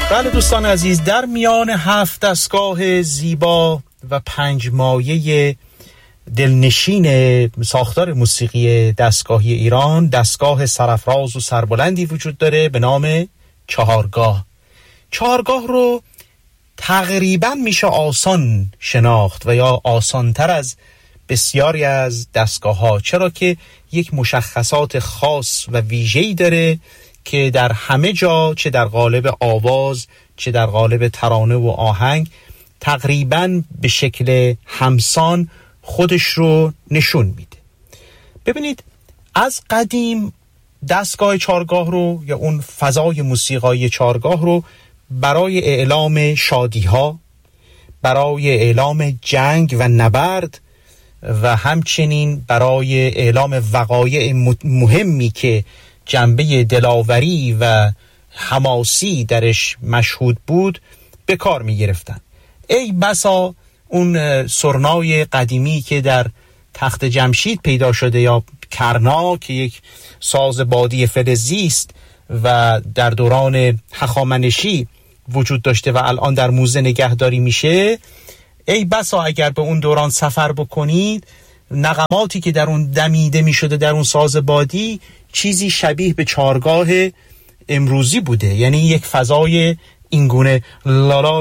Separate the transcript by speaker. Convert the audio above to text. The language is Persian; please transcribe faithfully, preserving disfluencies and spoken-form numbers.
Speaker 1: بله دوستان عزیز، در میان هفت دستگاه زیبا و پنج مایه دلنشین ساختار موسیقی دستگاهی ایران، دستگاه سرافراز و سربلندی وجود داره به نام چهارگاه. چهارگاه رو تقریبا میشه آسان شناخت و یا آسانتر از بسیاری از دستگاه ها، چرا که یک مشخصات خاص و ویژه‌ای داره که در همه جا، چه در قالب آواز چه در قالب ترانه و آهنگ، تقریبا به شکل همسان خودش رو نشون میده. ببینید، از قدیم دستگاه چهارگاه رو یا اون فضای موسیقایی چهارگاه رو برای اعلام شادی ها، برای اعلام جنگ و نبرد و همچنین برای اعلام وقایع مهمی که جنبه دلاوری و حماسی درش مشهود بود به کار می گرفتن. ای بسا اون سرنای قدیمی که در تخت جمشید پیدا شده یا کرنا که یک ساز بادی فلزی است و در دوران هخامنشی وجود داشته و الان در موزه نگهداری میشه، ای بسا اگر به اون دوران سفر بکنید، نغماتی که در اون دمیده میشده در اون ساز بادی چیزی شبیه به چهارگاه امروزی بوده. یعنی یک فضای اینگونه لالا